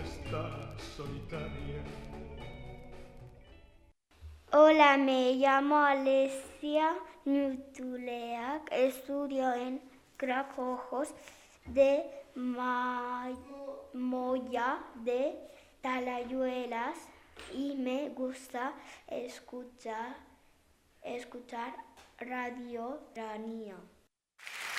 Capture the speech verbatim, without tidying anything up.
está solitaria. Hola, me llamo Alessia Nutuleak, estudio en Cracojos de Ma- Moya de Talayuelas y me gusta escuchar, escuchar Radio Ranía.